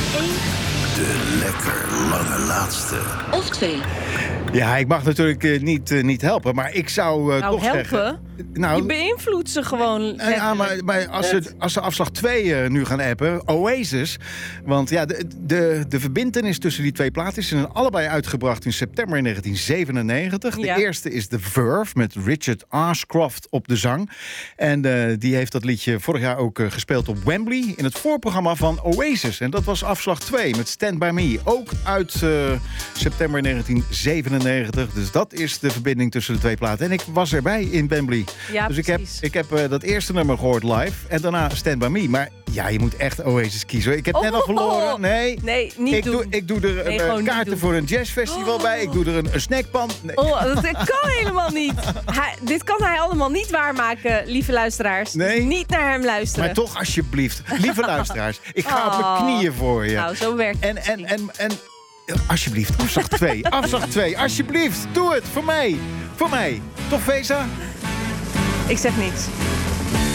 1. De lekker lange laatste. Of 2. Ja, ik mag natuurlijk niet helpen, maar ik zou toch helpen? zeggen... Je beïnvloedt ze gewoon. Ja, maar als ze afslag 2 nu gaan appen, Oasis... Want ja, de verbintenis tussen die twee platen zijn allebei uitgebracht in september 1997. Ja. De eerste is The Verve met Richard Ashcroft op de zang. En die heeft dat liedje vorig jaar ook gespeeld op Wembley... in het voorprogramma van Oasis. En dat was afslag 2 met Stand By Me. Ook uit september 1997. Dus dat is de verbinding tussen de twee platen. En ik was erbij in Wembley. Ja, dus precies. ik heb dat eerste nummer gehoord live. En daarna Stand By Me. Maar ja, je moet echt Oasis kiezen. Ik heb net al verloren. Nee, niet doen. Ik doe er gewoon kaarten niet doen. voor een jazzfestival bij. Ik doe er een snackpan. Nee. Dat kan helemaal niet. Dit kan hij allemaal niet waarmaken, lieve luisteraars. Nee. Dus niet naar hem luisteren. Maar toch, alsjeblieft. Lieve luisteraars, ik ga op mijn knieën voor je. Nou, zo werkt het. En alsjeblieft, afslag 2. Afslag 2, alsjeblieft. Doe het, voor mij. Voor mij. Toch, Vesa? Ik zeg niks.